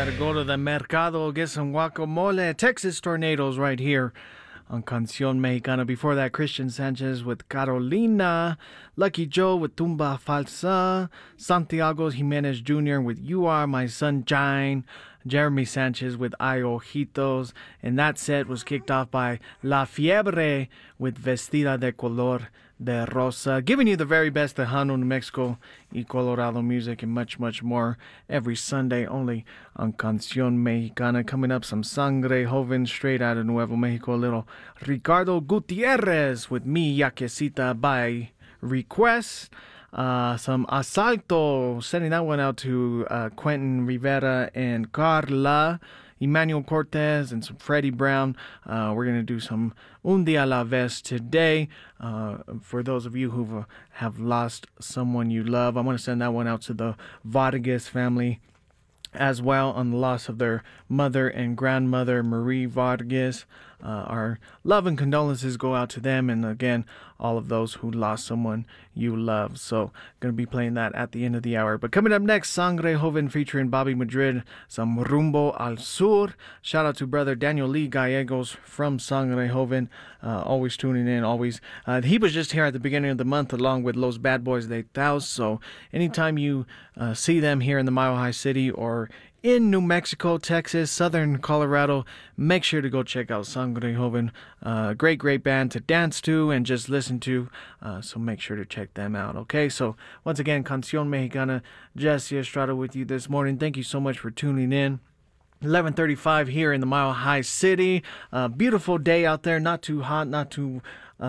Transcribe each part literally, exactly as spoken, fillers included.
Gotta go to the mercado, get some guacamole. Texas Tornadoes right here on Canción Mexicana. Before that, Christian Sanchez with Carolina. Lucky Joe with Tumba Falsa. Santiago Jimenez Junior with You Are My Sunshine. Jeremy Sanchez with Ay Ojitos. And that set was kicked off by La Fiebre with Vestida de Color de Rosa. Giving you the very best Tejano, New Mexico y Colorado music and much, much more every Sunday only on Canción Mexicana. Coming up, some Sangre Joven straight out of Nuevo Mexico. A little Ricardo Gutierrez with Mi Yaquecita by request. Uh, some Asalto, sending that one out to uh, Quentin Rivera and Carla, Emmanuel Cortez, and some Freddie Brown. Uh, we're going to do some Un Dia a la Vez today. Uh, for those of you who have lost someone you love, I'm going to send that one out to the Vargas family as well on the loss of their mother and grandmother, Marie Vargas. Uh, our love and condolences go out to them, and again, all of those who lost someone you love. So, going to be playing that at the end of the hour. But coming up next, Sangre Joven featuring Bobby Madrid, some Rumbo al Sur. Shout out to brother Daniel Lee Gallegos from Sangre Joven, uh, always tuning in, always. Uh, he was just here at the beginning of the month along with Los Bad Boys de Taos. So, anytime you uh, see them here in the Mile High City or in New Mexico, Texas, Southern Colorado, make sure to go check out Sangre Joven. Uh, great, great band to dance to and just listen to. Uh, so make sure to check them out. Okay, so once again, Canción Mexicana, Jesse Estrada with you this morning. Thank you so much for tuning in. eleven thirty-five here in the Mile High City. Uh, beautiful day out there. Not too hot, not too...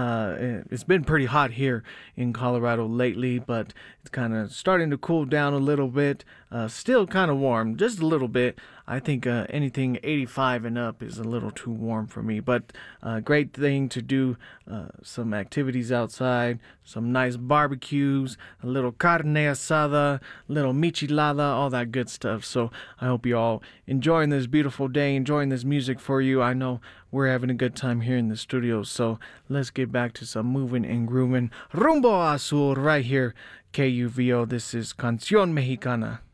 Uh, it's been pretty hot here in Colorado lately, but it's kind of starting to cool down a little bit. Uh, still kind of warm, just a little bit. I think uh, anything eighty-five and up is a little too warm for me, but uh, great thing to do uh, some activities outside, some nice barbecues, a little carne asada, little michelada, all that good stuff. So I hope you all enjoying this beautiful day, enjoying this music for you. I know we're having a good time here in the studio, so let's get back to some moving and grooving. Rumbo Azul right here, K U V O. This is Canción Mexicana.